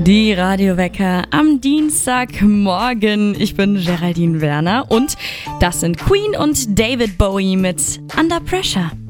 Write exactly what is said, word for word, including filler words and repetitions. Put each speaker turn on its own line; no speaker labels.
Die Radiowecker am Dienstagmorgen. Ich bin Geraldine Werner und das sind Queen und David Bowie mit Under Pressure.